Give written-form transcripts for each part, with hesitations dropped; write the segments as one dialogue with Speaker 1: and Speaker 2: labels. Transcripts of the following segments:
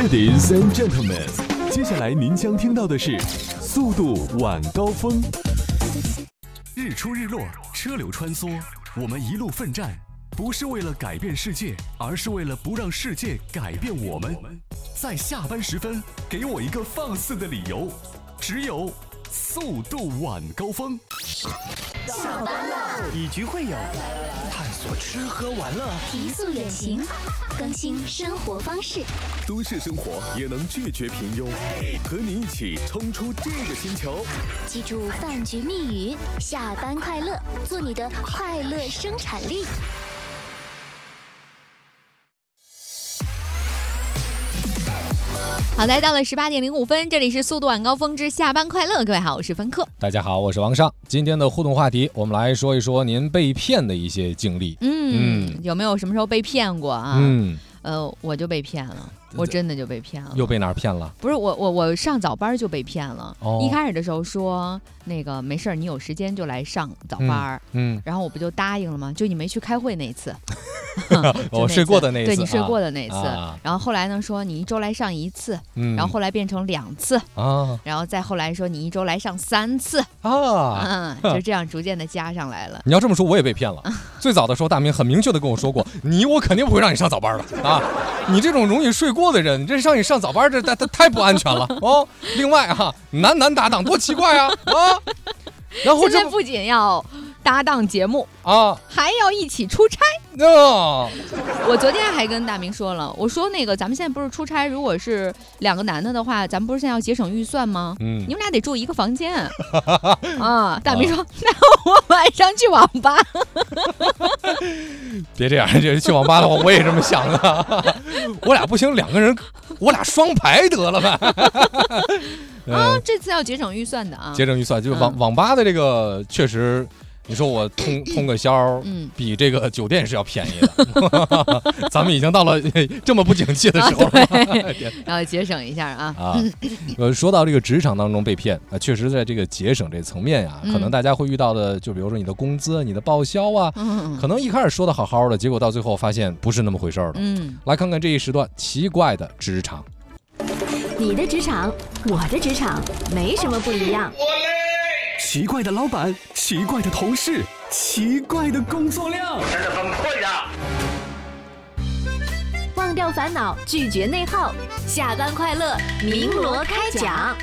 Speaker 1: Ladies and gentlemen， 接下来您将听到的是速度晚高峰。日出日落，车流穿梭，我们一路奋战，不是为了改变世界，而是为了不让世界改变我们。在下班时分，给我一个放肆的理由，只有速度晚高峰。
Speaker 2: 下班了，
Speaker 3: 以局会友，探索吃喝玩乐，
Speaker 2: 提速远行，更新生活方式。
Speaker 1: 都市生活也能拒绝平庸，和你一起冲出这个星球。
Speaker 2: 记住饭局密语：下班快乐，做你的快乐生产力。
Speaker 4: 好，来到了18点05分，这里是速度晚高峰之下班快乐。各位好，我是芬克。
Speaker 5: 大家好，我是王尚。今天的互动话题，我们来说一说您被骗的一些经历。
Speaker 4: 有没有什么时候被骗过啊？我就被骗了。我真的就被骗了。
Speaker 5: 又被哪儿骗了？
Speaker 4: 不是我上早班就被骗了。一开始的时候说那个没事，你有时间就来上早班。然后我不就答应了吗？就你没去开会那次。
Speaker 5: 我睡过的那次。
Speaker 4: 对，你睡过的那次。然后后来呢说你一周来上1次，然后后来变成2次然后再后来说你一周来上3次就这样逐渐的加上来了。
Speaker 5: 你要这么说我也被骗了。最早的时候大明很明确的跟我说过，我肯定不会让你上早班的啊！你这种容易睡过的人，这让你上早班，这太不安全了哦。另外男搭档多奇怪啊！然后
Speaker 4: 现在不仅要搭档节目还要一起出差。我昨天还跟大明说了，我说那个咱们现在不是出差，如果是2个男的的话，咱们不是现在要节省预算吗？你们俩得住一个房间大明说那我晚上去网吧。
Speaker 5: 别这样，这去网吧的话我也这么想的。我俩不行，2个人我俩双排得了呗。
Speaker 4: 这次要节省预算的
Speaker 5: 节省预算就是网吧的这个确实，你说我通个宵，比这个酒店是要便宜的。咱们已经到了这么不景气的时候了，
Speaker 4: 要节省一下
Speaker 5: 说到这个职场当中被骗确实在这个节省这层面可能大家会遇到的，就比如说你的工资、你的报销可能一开始说的好好的，结果到最后发现不是那么回事了。来看看这一时段奇怪的职场。
Speaker 2: 你的职场，我的职场，没什么不一样。
Speaker 1: 奇怪的老板，奇怪的同事，奇怪的工作量，真的很困扰。
Speaker 2: 忘掉烦恼，拒绝内耗，下班快乐，鸣锣开讲。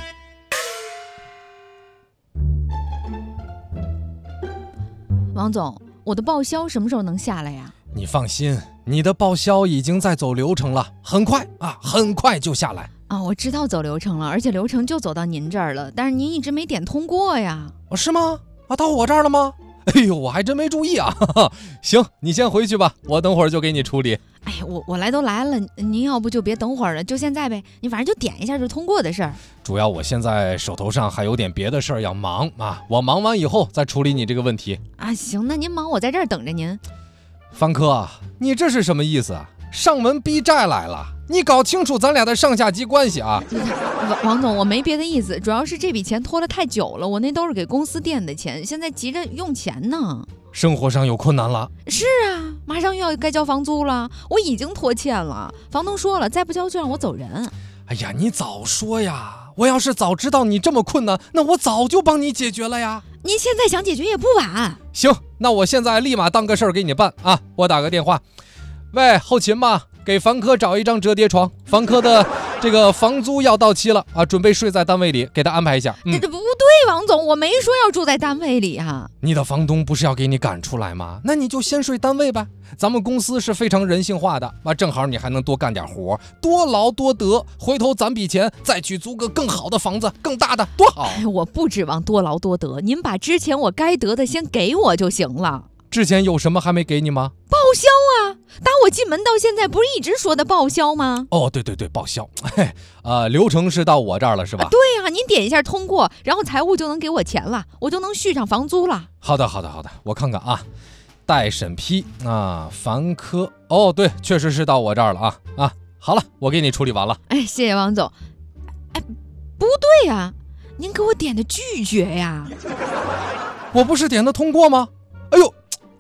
Speaker 4: 王总，我的报销什么时候能下来呀？
Speaker 5: 你放心，你的报销已经在走流程了，很快就下来。
Speaker 4: 我知道走流程了，而且流程就走到您这儿了，但是您一直没点通过呀。
Speaker 5: 是吗？到我这儿了吗？哎呦，我还真没注意啊。行，你先回去吧，我等会儿就给你处理。
Speaker 4: 哎呀，我来都来了，您要不就别等会儿了，就现在呗。你反正就点一下就通过的事儿。
Speaker 5: 主要我现在手头上还有点别的事儿要忙我忙完以后再处理你这个问题。
Speaker 4: 行，那您忙，我在这儿等着您。
Speaker 5: 方科，你这是什么意思啊？上门逼债来了？你搞清楚咱俩的上下级关系啊！
Speaker 4: 王总，我没别的意思，主要是这笔钱拖了太久了，我那都是给公司垫的钱，现在急着用钱呢。
Speaker 5: 生活上有困难了？
Speaker 4: 是马上又要该交房租了，我已经拖欠了，房东说了，再不交就让我走人。
Speaker 5: 哎呀，你早说呀！我要是早知道你这么困难，那我早就帮你解决了呀。
Speaker 4: 您现在想解决也不晚。
Speaker 5: 行，那我现在立马当个事儿给你办我打个电话。喂，后勤吧，给房科找一张折叠床，房科的这个房租要到期了准备睡在单位里，给他安排一下。
Speaker 4: 这不对，王总，我没说要住在单位里
Speaker 5: 你的房东不是要给你赶出来吗？那你就先睡单位呗。咱们公司是非常人性化的正好你还能多干点活，多劳多得，回头攒笔钱再去租个更好的房子，更大的，多好。
Speaker 4: 我不指望多劳多得，您把之前我该得的先给我就行了。
Speaker 5: 之前有什么还没给你吗？
Speaker 4: 报销打我进门到现在不是一直说的报销吗？
Speaker 5: 对，报销。流程是到我这儿了是吧？
Speaker 4: 对您点一下通过，然后财务就能给我钱了，我就能续上房租了。
Speaker 5: 好的，我看看待审批房科。对，确实是到我这儿了好了，我给你处理完了。
Speaker 4: 谢谢王总。不对您给我点的拒绝呀。
Speaker 5: 我不是点的通过吗？哎呦，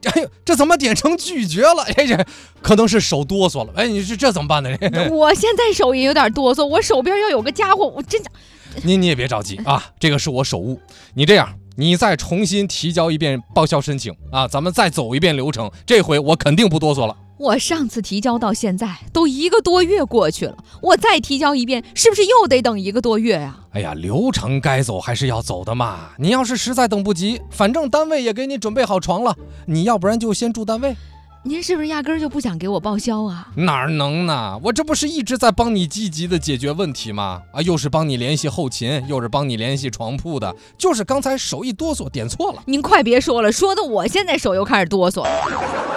Speaker 5: 哎呦，这怎么点成拒绝了？哎，这可能是手哆嗦了。哎，你这怎么办呢？
Speaker 4: 我现在手也有点哆嗦，我手边要有个家伙，我真的。
Speaker 5: 你也别着急啊，这个是我手误。你这样，你再重新提交一遍报销申请啊，咱们再走一遍流程，这回我肯定不哆嗦了。
Speaker 4: 我上次提交到现在都1个多月过去了，我再提交一遍，是不是又得等1个多月啊？
Speaker 5: 哎呀，流程该走还是要走的嘛。你要是实在等不及，反正单位也给你准备好床了，你要不然就先住单位。
Speaker 4: 您是不是压根儿就不想给我报销啊？
Speaker 5: 哪能呢？我这不是一直在帮你积极的解决问题吗？啊，又是帮你联系后勤，又是帮你联系床铺的，就是刚才手一哆嗦点错了。
Speaker 4: 您快别说了，说的我现在手又开始哆嗦了。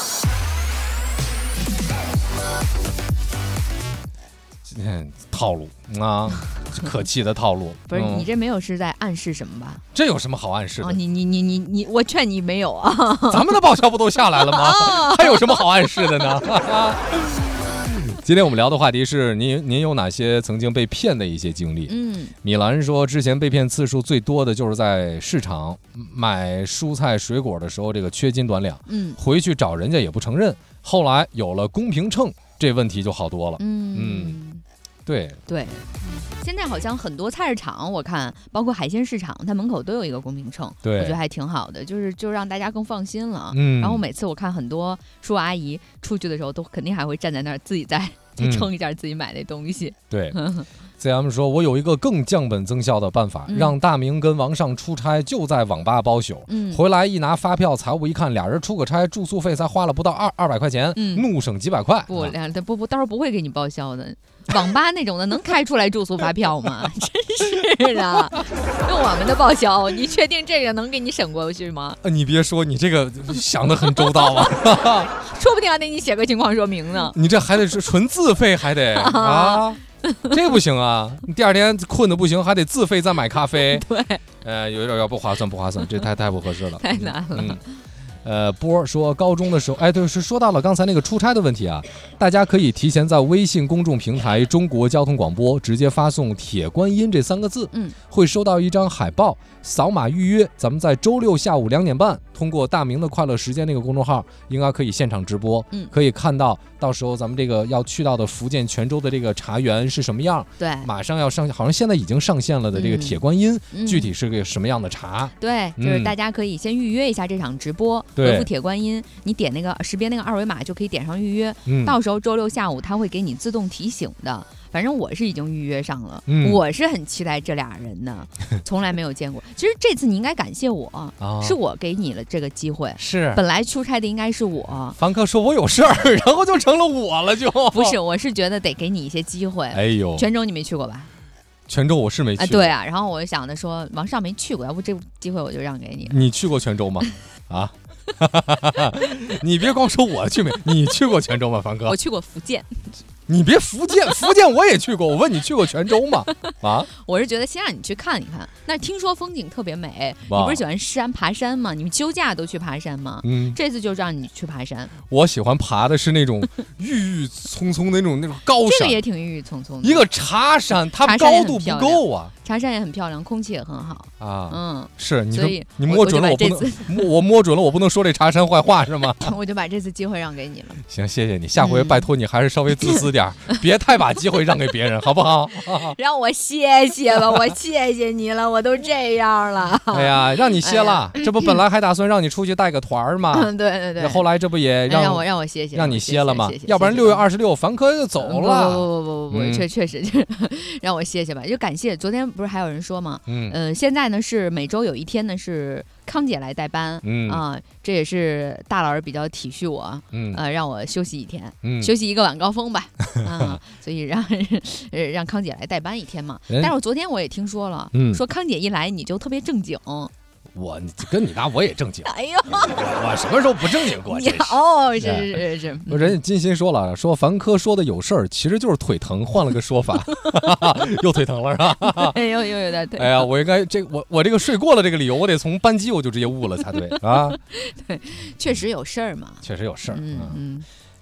Speaker 5: 套路啊，可气的套路。
Speaker 4: 不是你这没有是在暗示什么吧？
Speaker 5: 这有什么好暗示的？
Speaker 4: 你，我劝你没有啊。
Speaker 5: 咱们的报销不都下来了吗？还有什么好暗示的呢？今天我们聊的话题是您有哪些曾经被骗的一些经历？米兰说之前被骗次数最多的就是在市场买蔬菜水果的时候，这个缺斤短两，回去找人家也不承认，后来有了公平秤，这问题就好多了。对，
Speaker 4: 现在好像很多菜市场，我看包括海鲜市场，它门口都有一个公平秤，
Speaker 5: 对，
Speaker 4: 我觉得还挺好的，就让大家更放心了。然后每次我看很多叔叔阿姨出去的时候，都肯定还会站在那儿自己再称一下自己买的东西。
Speaker 5: 对。CM 说，我有一个更降本增效的办法，让大明跟王上出差就在网吧包宿，回来一拿发票，财务一看，俩人出个差，住宿费才花了不到200块钱，怒省几百块。
Speaker 4: 不，到时候不会给你报销的。网吧那种的能开出来住宿发票吗？真是的，用我们的报销，你确定这个能给你省过去吗？
Speaker 5: 你别说，你这个想得很周到啊，
Speaker 4: 说不定还得你写个情况说明呢。
Speaker 5: 你这还得是纯自费，还得啊。这不行啊！你第二天困得不行，还得自费再买咖啡。
Speaker 4: 对，
Speaker 5: 有点不划算，这太不合适了，
Speaker 4: 太难了。
Speaker 5: 波说高中的时候，对，是说到了刚才那个出差的问题啊，大家可以提前在微信公众平台中国交通广播直接发送铁观音这3个字，会收到一张海报，扫码预约，咱们在周6下午2点半，通过大明的快乐时间那个公众号，应该可以现场直播，可以看到到时候咱们这个要去到的福建泉州的这个茶园是什么样，
Speaker 4: 对，
Speaker 5: 马上要上，好像现在已经上线了的这个铁观音，具体是个什么样的茶？
Speaker 4: 对，就是大家可以先预约一下这场直播。回复铁观音，你点那个识别那个2维码就可以点上预约，到时候周6下午他会给你自动提醒的。反正我是已经预约上了，我是很期待这俩人的，从来没有见过。其实这次你应该感谢我，是我给你了这个机会。
Speaker 5: 是，
Speaker 4: 本来出差的应该是我。
Speaker 5: 凡客说我有事儿，然后就成了我了，就
Speaker 4: 不是，我是觉得得给你一些机会。
Speaker 5: 哎呦，
Speaker 4: 泉州你没去过吧？
Speaker 5: 泉州我是没去过。
Speaker 4: 对啊，然后我就想着说王上没去过，要不这机会我就让给你。
Speaker 5: 你去过泉州吗？啊？你别光说我去没，你去过泉州吗，凡哥？
Speaker 4: 我去过福建。
Speaker 5: 你别福建我也去过，我问你去过泉州吗？啊，
Speaker 4: 我是觉得先让你去看一看，那听说风景特别美，你不是喜欢爬山吗？你们休假都去爬山吗？这次就让你去爬山。
Speaker 5: 我喜欢爬的是那种郁郁葱葱那种高山，
Speaker 4: 这个也挺郁郁葱葱的。
Speaker 5: 一个茶山，它高度不够啊。
Speaker 4: 茶山也很漂亮，空气也很好
Speaker 5: 啊。是，
Speaker 4: 所以
Speaker 5: 你摸准了我不能，我摸准了我不能说这茶山坏话是吗？
Speaker 4: 我就把这次机会让给你了。
Speaker 5: 行，谢谢你，下回拜托你还是稍微自私点，别太把机会让给别人，好不好？
Speaker 4: 让我歇歇吧，我谢谢你了，我都这样了。
Speaker 5: 哎呀，让你歇了，这不本来还打算让你出去带个团吗？
Speaker 4: 对，
Speaker 5: 后来这不也让
Speaker 4: 我歇歇，
Speaker 5: 让你歇了吗？要不然6月26凡客就走了。
Speaker 4: 不，确实让我歇歇吧，就感谢昨天不是还有人说吗？现在呢是每周有一天呢是康姐来代班，这也是大老师比较体恤我，让我休息一天，休息一个晚高峰吧，所以让康姐来代班一天嘛。但是我昨天我也听说了，说康姐一来你就特别正经。
Speaker 5: 我跟你那我也正经。
Speaker 4: 哎呦，
Speaker 5: 我什么时候不正经过？
Speaker 4: 是。
Speaker 5: 人家金鑫说了，说凡科说的有事儿，其实就是腿疼，换了个说法，又腿疼了是吧？
Speaker 4: 又有点腿疼。
Speaker 5: 哎呀，我应该我这个睡过了这个理由，我得从班机我就直接误了才对啊。
Speaker 4: 对，确实有事儿嘛。
Speaker 5: 确实有事儿。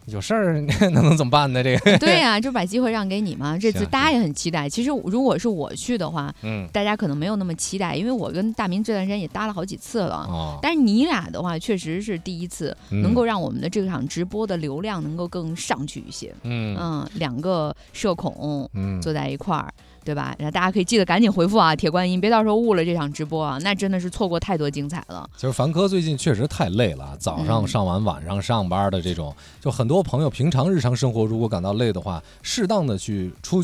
Speaker 5: 有事儿那能怎么办呢？这个
Speaker 4: 对呀，就把机会让给你嘛。这次大家也很期待。其实如果是我去的话，大家可能没有那么期待，因为我跟大明这段时间也搭了好几次了。但是你俩的话，确实是第一次能够让我们的这场直播的流量能够更上去一些。两个社恐坐在一块儿。对吧？大家可以记得赶紧回复啊，铁观音，别到时候误了这场直播啊，那真的是错过太多精彩了。
Speaker 5: 就是凡哥最近确实太累了，早上上完，晚上上班的这种，就很多朋友平常日常生活如果感到累的话，适当的去出去。